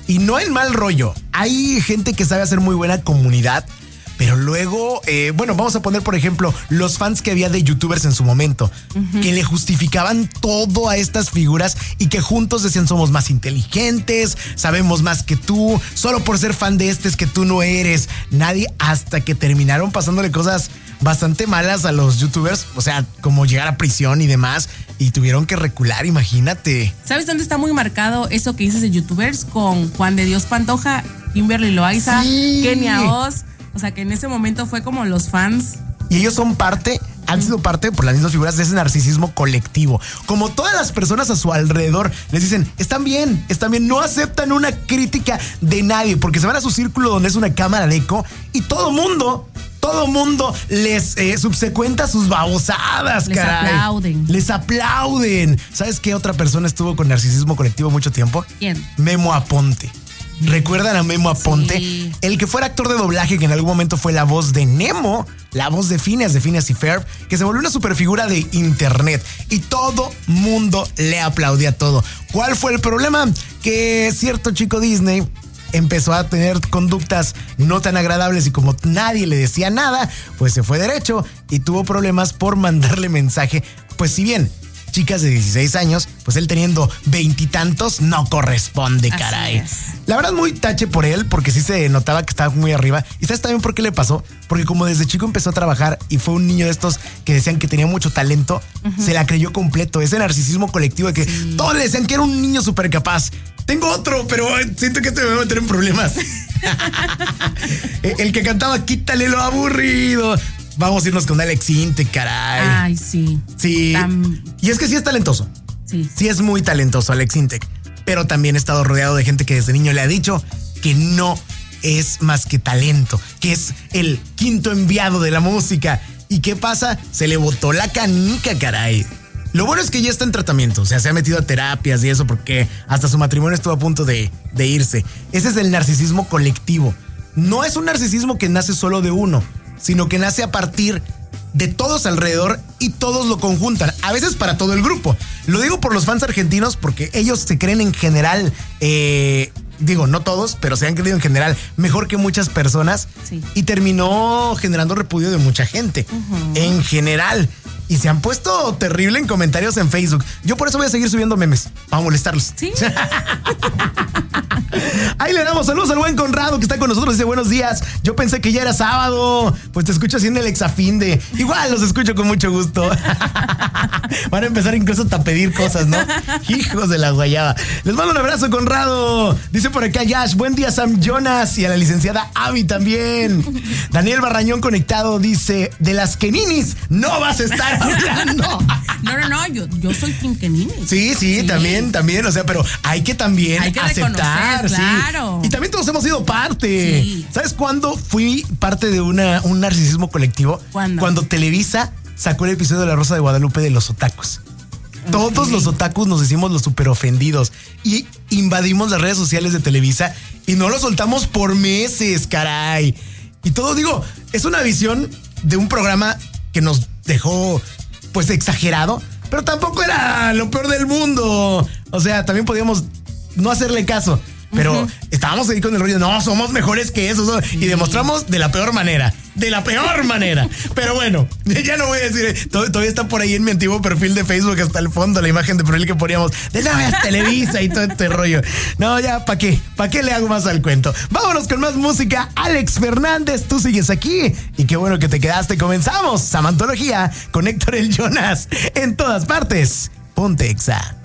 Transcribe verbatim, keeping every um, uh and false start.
Y no en mal rollo. Hay gente que sabe hacer muy buena comunidad. Pero luego, eh, bueno, vamos a poner, por ejemplo, los fans que había de youtubers en su momento, uh-huh. que le justificaban todo a estas figuras y que juntos decían somos más inteligentes, sabemos más que tú, solo por ser fan de este es que tú no eres nadie, hasta que terminaron pasándole cosas bastante malas a los youtubers, o sea, como llegar a prisión y demás, y tuvieron que recular, imagínate. ¿Sabes dónde está muy marcado eso que dices de youtubers? Con Juan de Dios Pantoja, Kimberly Loaiza, sí. Kenia Oz. O sea, que en ese momento fue como los fans. Y ellos son parte, han sido parte por las mismas figuras de ese narcisismo colectivo. Como todas las personas a su alrededor les dicen, están bien, están bien, no aceptan una crítica de nadie, porque se van a su círculo donde es una cámara de eco y todo mundo, todo mundo les eh, subsecuenta sus babosadas, les caray. Les aplauden. Les aplauden. ¿Sabes qué otra persona estuvo con narcisismo colectivo mucho tiempo? ¿Quién? Memo Aponte. ¿Recuerdan a Memo Aponte? Sí. El que fuera actor de doblaje, que en algún momento fue la voz de Nemo, la voz de Phineas, de Phineas y Ferb, que se volvió una superfigura de internet. Y todo mundo le aplaudía todo. ¿Cuál fue el problema? Que cierto chico Disney empezó a tener conductas no tan agradables y como nadie le decía nada, pues se fue derecho y tuvo problemas por mandarle mensaje. Pues si bien chicas de dieciséis años, pues él teniendo veintitantos no corresponde, caray. La verdad muy tache por él, porque sí se notaba que estaba muy arriba. ¿Y sabes también por qué le pasó? Porque como desde chico empezó a trabajar y fue un niño de estos que decían que tenía mucho talento, uh-huh. se la creyó completo. Ese narcisismo colectivo de que sí. todos le decían que era un niño súper capaz. Tengo otro, pero siento que este me va a meter en problemas. El que cantaba Quítale lo aburrido. Vamos a irnos con Alex Intec, caray. Ay, sí. Sí. Tam... Y es que sí es talentoso. Sí. Sí es muy talentoso Alex Intec. Pero también he estado rodeado de gente que desde niño le ha dicho que no es más que talento, que es el quinto enviado de la música. ¿Y qué pasa? Se le botó la canica, caray. Lo bueno es que ya está en tratamiento, o sea, se ha metido a terapias y eso porque hasta su matrimonio estuvo a punto de, de irse. Ese es el narcisismo colectivo. No es un narcisismo que nace solo de uno, sino que nace a partir de todos alrededor y todos lo conjuntan, a veces para todo el grupo. Lo digo por los fans argentinos porque ellos se creen en general, eh, digo, no todos, pero se han creído en general mejor que muchas personas, sí. y terminó generando repudio de mucha gente, uh-huh. en general. Y se han puesto terrible en comentarios en Facebook. Yo por eso voy a seguir subiendo memes, para molestarlos. Sí. Ahí le damos saludos al buen Conrado que está con nosotros. Dice, buenos días. Yo pensé que ya era sábado. Pues te escucho haciendo el exafinde. Igual los escucho con mucho gusto. Van a empezar incluso hasta a pedir cosas, ¿no? Hijos de la guayaba. Les mando un abrazo, Conrado. Dice por acá Yash, buen día Sam Jonas. Y a la licenciada Abby también. Daniel Barrañón conectado dice, de las Keninis no vas a estar hablando. No, no, no, yo, yo soy Kim Kenini. Sí, sí, sí, también, también, o sea, pero hay que también hay que aceptar, claro. Sí. Y también todos hemos sido parte. Sí. ¿Sabes cuándo fui parte de una, un narcisismo colectivo? ¿Cuándo? Cuando Televisa sacó el episodio de La Rosa de Guadalupe de los otakus. Okay. Todos los otakus nos hicimos los súper ofendidos y invadimos las redes sociales de Televisa y no lo soltamos por meses, caray. Y todo, digo, es una visión de un programa que nos dejó, pues, exagerado, pero tampoco era lo peor del mundo. O sea, también podíamos no hacerle caso, pero uh-huh. estábamos ahí con el rollo, no, somos mejores que eso, ¿no? Y demostramos de la peor manera, de la peor manera. Pero bueno, ya no voy a decir, todavía está por ahí en mi antiguo perfil de Facebook hasta el fondo la imagen de perfil que poníamos de no veas Televisa y todo este rollo. No, ya, ¿para qué? ¿Para qué le hago más al cuento? Vámonos con más música. Alex Fernández, tú sigues aquí y qué bueno que te quedaste. Comenzamos Samantología con Héctor el Jonas en todas partes. Ponte Exa.